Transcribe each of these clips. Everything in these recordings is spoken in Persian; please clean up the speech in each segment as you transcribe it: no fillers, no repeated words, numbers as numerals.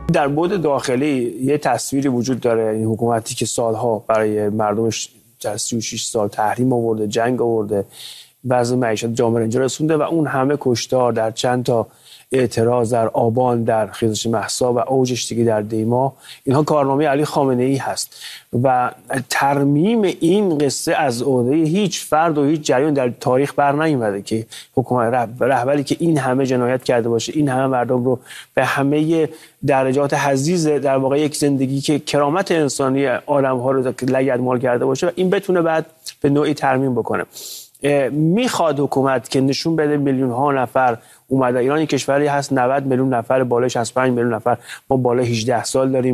در بعد داخلی یه تصویری وجود داره، این حکومتی که سالها برای مردمش در 36 سال تحریم آورده، جنگ آورده، وضع معیشت جامعه اینجا رسونده و اون همه کشتار در چند تا اعتراض در آبان، در خیزش مهسا و اوجش دیگه در دیما، اینها کارنامه علی خامنه‌ای هست و ترمیم این قصه از عهده هیچ فرد و هیچ جریان در تاریخ بر نیومده که حکومت رهبری که این همه جنایت کرده باشه، این همه مردم رو به همه درجات حضیض در واقع یک زندگی که کرامت انسانی آدم‌ها رو لگدمال کرده باشه و این بتونه بعد به نوعی ترمیم بکنه. میخواد حکومت که نشون بده میلیون ها نفر اومده ایران، کشوری هست 90 میلیون نفر، بالای 65 میلیون نفر، ما بالای 18 سال داریم،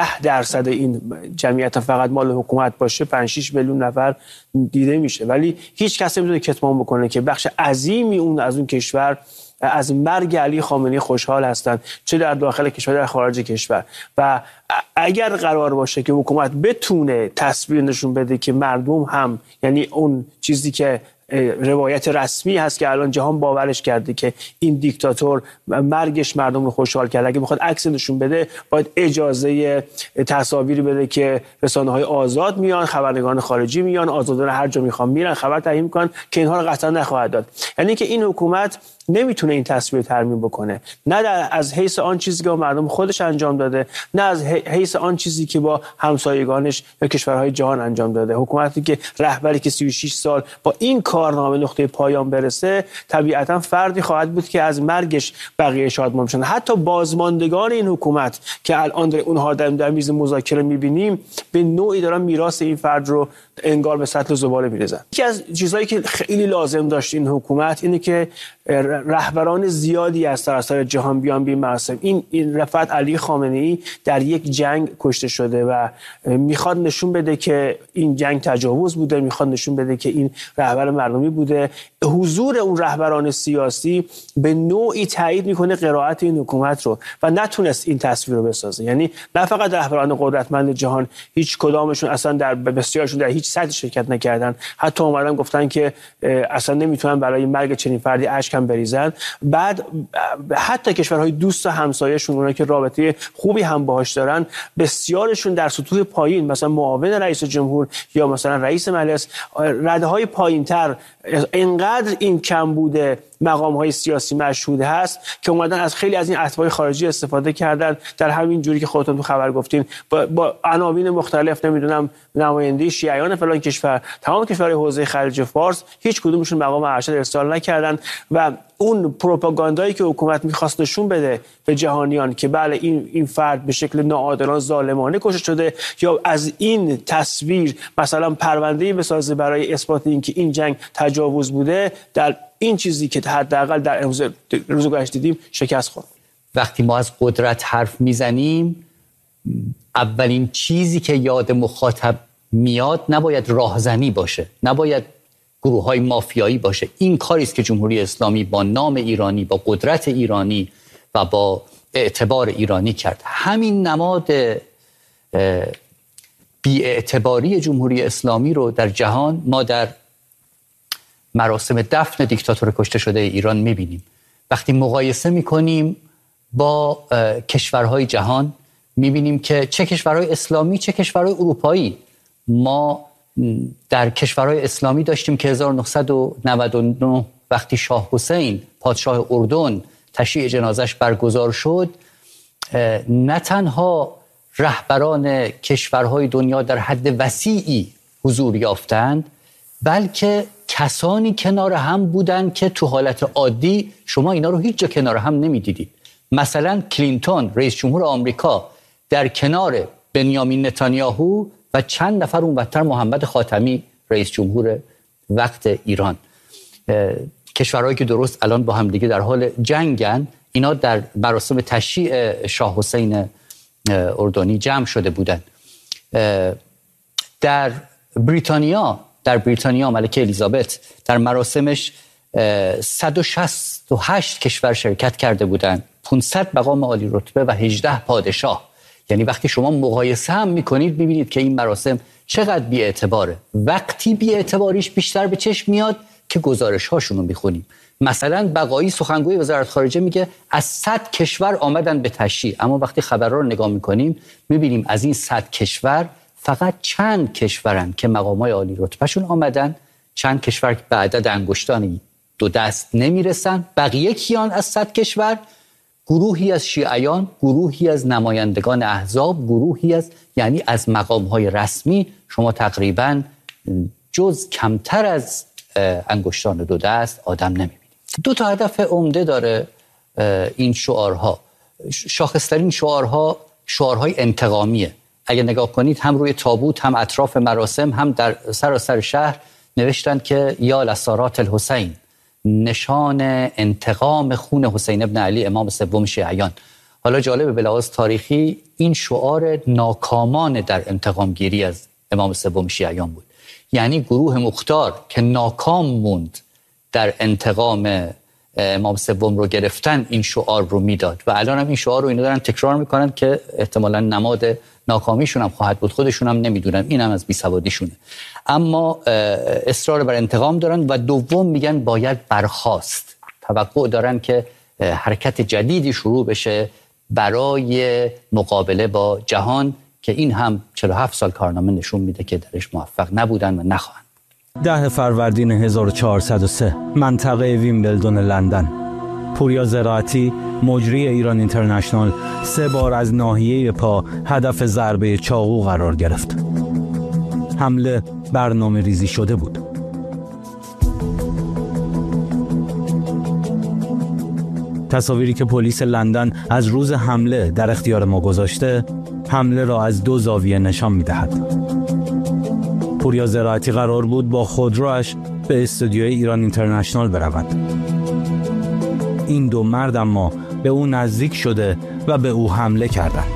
10% این جمعیت فقط مال حکومت باشه 5-6 میلیون نفر دیده میشه، ولی هیچ کس نمیتونه کتمان بکنه که بخش عظیمی از اون کشور از مرگ علی خامنه‌ای خوشحال هستند، چه در داخل کشور در خارج کشور. و اگر قرار باشه که حکومت بتونه تصویر نشون بده که مردم هم، یعنی اون چیزی که روایت رسمی هست که الان جهان باورش کرده که این دیکتاتور مرگش مردم رو خوشحال کرد، اگه بخواد عکس نشون بده باید اجازه تصاویری بده که رسانه‌های آزاد میان، خبرنگاران خارجی میان، آزادانه هر جا میخوان میرن خبر تهیه میکنن که اینها رو قطعا نخواهد داد. یعنی که این حکومت نمیتونه این تصویر ترمیم بکنه، نه از حیث آن چیزی که با مردم خودش انجام داده، نه از حیث آن چیزی که با همسایگانش یا کشورهای جهان انجام داده. حکومتی که رهبری که 36 سال با این کارنامه نقطه پایان برسه، طبیعتا فردی خواهد بود که از مرگش بقیه شادمان میشن. حتی بازماندگان این حکومت که الان اونها در میز مذاکره میبینیم، به نوعی دارن میراث این فرد رو انگار به سطل زباله میریزن. یکی از چیزهایی که خیلی لازم داشت این حکومت اینه که رهبران زیادی از سراسر جهان بیان به مراسم. این رفعت علی خامنه‌ای در یک جنگ کشته شده و میخواد نشون بده که این جنگ تجاوز بوده، میخواد نشون بده که این رهبر مردمی بوده. حضور اون رهبران سیاسی به نوعی تایید میکنه قرائت این حکومت رو و نتونست این تصویر رو بسازه. یعنی نه فقط رهبران قدرتمند جهان، هیچ کدامشون اصلا در بسیارشون در هیچ سطحی شرکت نکردن، حتی اومدن گفتن که اصلا نمیتونن برای مرگ چنین فردی اشک هم بریزن. بعد حتی کشورهای دوست و همسایه‌شون، اونایی که رابطه خوبی هم باهاش دارن، بسیارشون در سطوح پایین، مثلا معاون رئیس جمهور یا مثلا رئیس مجلس، رده‌های پایین‌تر، اینقدر این کم بوده مقام‌های سیاسی مشهود هست که اومدن از خیلی از این اتباع خارجی استفاده کردن، در همین جوری که خودتون تو خبر گفتین با عناوین مختلف، نمیدونم نماینده شیعیان فلان کشور، تمام کشورهای حوزه خلیج فارس، هیچ کدومشون مقام ارشد ارسال نکردن و اون پروپاگاندایی که حکومت می‌خواست نشون بده به جهانیان که بله این فرد به شکل ناعادلانه ظالمانه کشته شده، یا از این تصویر مثلا پرونده‌ای بسازه برای اثبات اینکه این جنگ تجاوز بوده، در این چیزی که حداقل در روز گذشته دیدیم شکست خورد. وقتی ما از قدرت حرف میزنیم، اولین چیزی که یاد مخاطب میاد نباید راهزنی باشه، نباید گروه‌های مافیایی باشه. این کاری است که جمهوری اسلامی با نام ایرانی، با قدرت ایرانی و با اعتبار ایرانی کرد. همین نماد بی‌اعتباری جمهوری اسلامی رو در جهان ما در مراسم دفن دیکتاتور کشته شده ایران می‌بینیم. وقتی مقایسه می‌کنیم با کشورهای جهان، می‌بینیم که چه کشورهای اسلامی چه کشورهای اروپایی، ما در کشورهای اسلامی داشتیم که 1999 وقتی شاه حسین پادشاه اردن تشییع جنازش برگزار شد، نه تنها رهبران کشورهای دنیا در حد وسیعی حضور یافتند، بلکه کسانی کنار هم بودند که تو حالت عادی شما اینا رو هیچ جا کنار هم نمیدیدید. مثلا کلینتون رئیس جمهور آمریکا در کنار بنیامین نتانیاهو و چند نفر اونورتر محمد خاتمی رئیس جمهور وقت ایران، کشورهایی که درست الان با هم دیگه در حال جنگن، اینا در مراسم تشییع شاه حسین اردنی جمع شده بودند. در بریتانیا ملکه الیزابت در مراسمش 168 کشور شرکت کرده بودند، 500 مقام عالی رتبه و 18 پادشاه. یعنی وقتی شما مقایسه هم میکنید میبینید که این مراسم چقدر بی‌اعتباره. وقتی بی‌اعتباریش بیشتر به چشم میاد که گزارش هاشون رو میخونیم. مثلا بقایی سخنگوی وزارت خارجه میگه از 100 کشور آمدن به تشییع، اما وقتی خبرها رو نگاه میکنیم میبینیم از این 100 کشور فقط چند کشورن که مقامای عالی رتبهشون آمدن، چند کشور که به عدد انگشتان 2 دست نمیرسن. بقیه کیان از 100 کشور؟ گروهی از شیعیان، گروهی از نمایندگان احزاب، گروهی از، یعنی از مقام‌های رسمی شما تقریباً جز کمتر از انگشتان 2 دست آدم نمی‌بینید. 2 تا هدف عمده داره این شعارها. شاخص‌ترین شعارهای انتقامیه. اگه نگاه کنید هم روی تابوت، هم اطراف مراسم، هم در سراسر شهر نوشتن که یا لسارات الحسین، نشان انتقام خون حسین ابن علی امام سوم شیعیان. حالا جالبه به لحاظ تاریخی این شعار ناکامان در انتقام گیری از امام سوم شیعیان بود. یعنی گروه مختار که ناکام موند در انتقام امام سوم رو گرفتن این شعار رو میداد و الان هم این شعار رو اینا دارن تکرار میکنن که احتمالاً نماد ناکامیشون هم خواهد بود، خودشون هم نمیدونن، این هم از بیسوادیشونه. اما اصرار بر انتقام دارن و دوم میگن باید برخاست. توقع دارن که حرکت جدیدی شروع بشه برای مقابله با جهان که این هم 47 سال کارنامه نشون میده که درش موفق نبودن و نخواهند. 10 فروردین 1403 منطقه ویمبلدون لندن. پوریا زراعتی مجری ایران اینترنشنال 3 بار از ناحیه پا هدف ضربه چاقو قرار گرفت. حمله برنامه ریزی شده بود. تصاویری که پلیس لندن از روز حمله در اختیار ما گذاشته، حمله را از 2 زاویه نشان می‌دهد. پوریا زراعتی قرار بود با خودروش به استودیوی ایران اینترنشنال برود. این 2 مرد اما به او نزدیک شده و به او حمله کردند.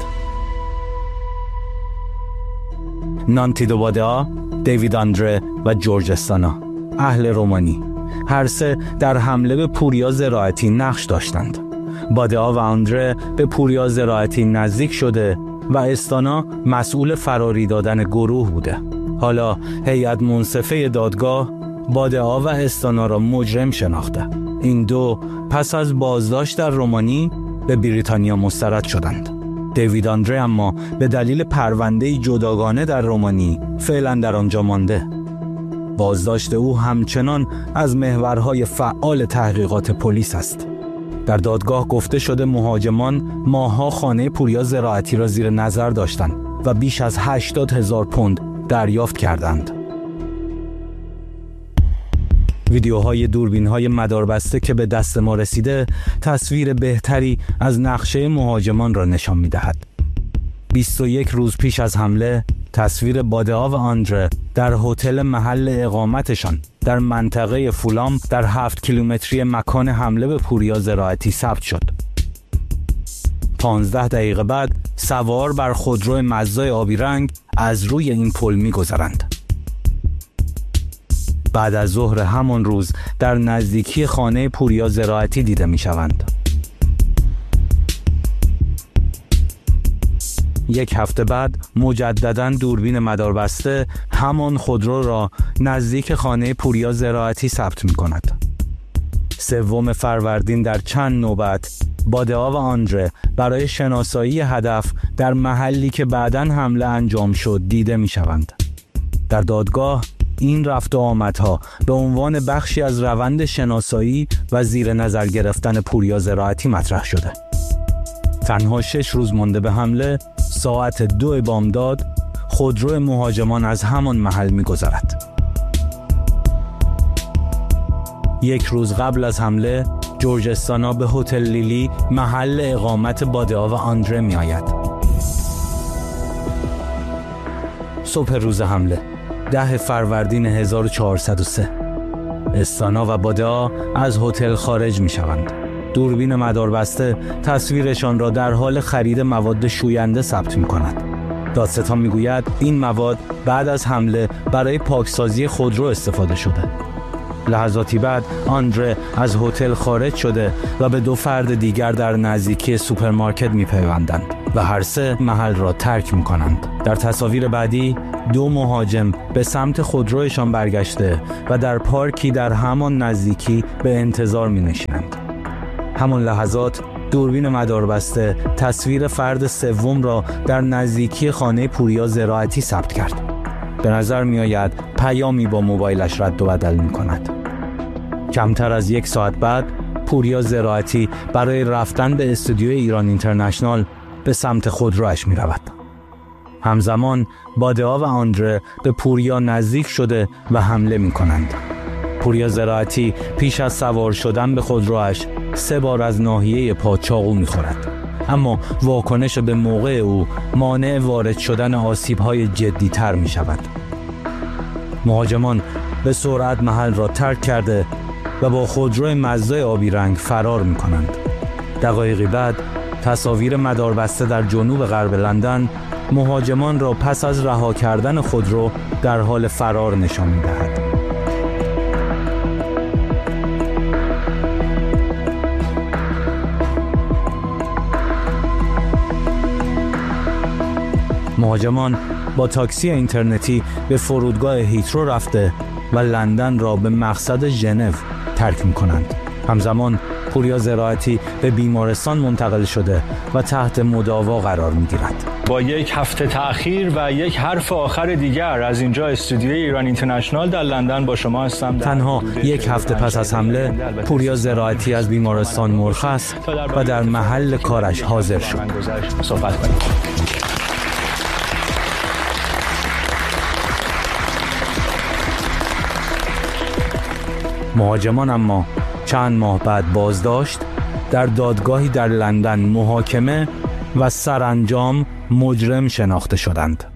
نانتی دوبادئا، دیوید آندره و جورج استانا، اهل رومانی، هر 3 در حمله به پوریا زراعتی نقش داشتند. بادئا و آندره به پوریا زراعتی نزدیک شده و استانا مسئول فراری دادن گروه بوده. حالا هیئت منصفه دادگاه بادئا و استانا را مجرم شناخته. این 2 پس از بازداشت در رومانی به بریتانیا مسترد شدند. دیوید آندره اما به دلیل پرونده جداگانه در رومانی فعلا در آنجا مانده. بازداشت او همچنان از محورهای فعال تحقیقات پلیس است. در دادگاه گفته شده مهاجمان ماه‌ها خانه پوریا زراعتی را زیر نظر داشتند و بیش از 80,000 پوند دریافت کردند. ویدیوهای دوربین‌های مداربسته که به دست ما رسیده تصویر بهتری از نقشه مهاجمان را نشان می‌دهد. 21 روز پیش از حمله تصویر بادئا و آندره در هتل محل اقامتشان در منطقه فولام در 7 کیلومتری مکان حمله به پوریا زراعتی ثبت شد. 15 دقیقه بعد سوار بر خودرو مزدای آبی رنگ از روی این پل می‌گذرند. بعد از ظهر همان روز در نزدیکی خانه پوریا زراعتی دیده می‌شوند. 1 هفته بعد مجدداً دوربین مداربسته همان خودرو را نزدیک خانه پوریا زراعتی ثبت می‌کند. 3 فروردین در چند نوبت بادئا و آندره برای شناسایی هدف در محلی که بعداً حمله انجام شد دیده می‌شوند. در دادگاه این رفت و آمدها به عنوان بخشی از روند شناسایی و زیر نظر گرفتن پوریا زراعتی مطرح شده. تنها 6 روز مانده به حمله، ساعت 2 بامداد خودرو مهاجمان از همان محل می‌گذرد. 1 روز قبل از حمله جورج استانا به هتل لیلی محل اقامت بادئا و آندره می‌آید. صبح روز حمله 10 فروردین 1403 استانا و بادئا از هتل خارج می‌شوند. دوربین مداربسته تصویرشان را در حال خرید مواد شوینده ثبت می‌کند. دادستان می‌گوید این مواد بعد از حمله برای پاکسازی خودرو استفاده شده. لحظاتی بعد آندره از هتل خارج شده و به 2 فرد دیگر در نزدیکی سوپرمارکت میپیوندند و هر سه محل را ترک میکنند. در تصاویر بعدی 2 مهاجم به سمت خودرویشان برگشته و در پارکی در همان نزدیکی به انتظار مینشینند. همان لحظات دوربین مداربسته تصویر فرد سوم را در نزدیکی خانه پوریا زراعتی ثبت کرد. به نظر می آید پیامی با موبایلش رد و بدل می کند. کمتر از 1 ساعت بعد پوریا زراعتی برای رفتن به استودیوی ایران اینترنشنال به سمت خودرویش می رود. همزمان باده‌ها و آندره به پوریا نزدیک شده و حمله می کنند. پوریا زراعتی پیش از سوار شدن به خودرویش 3 بار از ناحیه پا چاقو می خورد. اما واکنش به موقع او مانع وارد شدن آسیب‌های جدی‌تر می شود. مهاجمان به سرعت محل را ترک کرده و با خودروی مزدای آبی رنگ فرار می کنند. دقایقی بعد تصاویر مداربسته در جنوب غرب لندن مهاجمان را پس از رها کردن خودرو در حال فرار نشان می دهد. مهاجمان با تاکسی اینترنتی به فرودگاه هیترو رفته و لندن را به مقصد ژنو ترک می‌کنند. همزمان پوریا زراعتی به بیمارستان منتقل شده و تحت مداوا قرار می‌گیرد. با 1 هفته تأخیر و 1 حرف آخر دیگر از اینجا استودیوی ایران اینترنشنال در لندن با شما هستم. تنها 1 هفته پس از حمله پوریا زراعتی از بیمارستان مرخص و در محل کارش حاضر شد. صحبت کنیم. مهاجمان اما چند ماه بعد بازداشت، در دادگاهی در لندن محاکمه و سرانجام مجرم شناخته شدند.